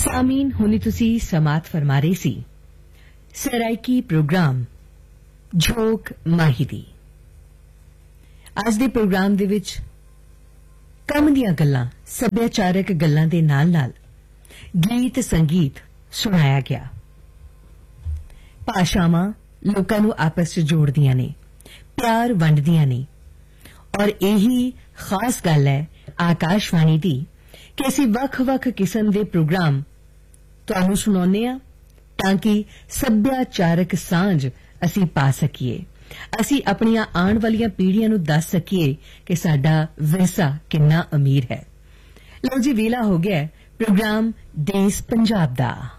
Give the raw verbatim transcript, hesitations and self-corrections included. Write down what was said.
ਸਾਮੀਨ ਹੁਣੀ ਤੁਸੀਂ ਸਮਾਤ ਫਰਮਾ ਰਹੇ ਸੀ ਸਰਾਇਕੀ ਪ੍ਰੋਗਰਾਮ ਝੋਕ ਮਾਹੀ ਦੀ। ਅੱਜ ਦੇ ਪ੍ਰੋਗਰਾਮ ਦੇ ਵਿੱਚ ਕੰਮ ਦੀਆਂ ਗੱਲਾਂ, ਸੱਭਿਆਚਾਰਕ ਗੱਲਾਂ ਦੇ ਨਾਲ ਨਾਲ ਗੀਤ ਸੰਗੀਤ ਸੁਣਾਇਆ ਗਿਆ। ਭਾਸ਼ਾਵਾਂ ਲੋਕਾਂ ਨੂੰ ਆਪਸ 'ਚ ਜੋੜਦੀਆਂ ਨੇ, ਪਿਆਰ ਵੰਡਦੀਆਂ ਨੇ ਔਰ ਇਹੀ ਖਾਸ ਗੱਲ ਹੈ ਆਕਾਸ਼ਵਾਣੀ ਦੀ ਕਿ ਅਸੀਂ ਵੱਖ-ਵੱਖ ਕਿਸਮ ਦੇ ਪ੍ਰੋਗਰਾਮ ਤੁਹਾਨੂੰ ਸੁਣਾਉਂਦੇ ਹਾਂ ਤਾਂ ਕਿ ਸੱਭਿਆਚਾਰਕ ਸਾਂਝ ਅਸੀਂ ਪਾ ਸਕੀਏ, ਅਸੀਂ ਆਪਣੀਆਂ ਆਉਣ ਵਾਲੀਆਂ ਪੀੜ੍ਹੀਆਂ ਨੂੰ ਦੱਸ ਸਕੀਏ ਕਿ ਸਾਡਾ ਵਿਰਸਾ ਕਿੰਨਾ ਅਮੀਰ ਹੈ। ਲਓ ਜੀ, ਵੇਲਾ ਹੋ ਗਿਆ ਪ੍ਰੋਗਰਾਮ ਦੇਸ ਪੰਜਾਬ ਦਾ।